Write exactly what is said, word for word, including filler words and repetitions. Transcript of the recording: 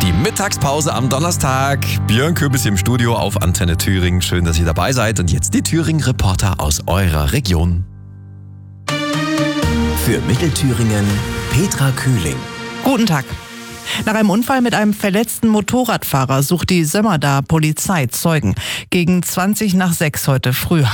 Die Mittagspause am Donnerstag. Björn Köbis hier im Studio auf Antenne Thüringen. Schön, dass ihr dabei seid. Und jetzt die Thüringen-Reporter aus eurer Region. Für Mittelthüringen Petra Kühling. Guten Tag. Nach einem Unfall mit einem verletzten Motorradfahrer sucht die Sömmerda Polizei Zeugen. Gegen zwanzig nach sechs heute früh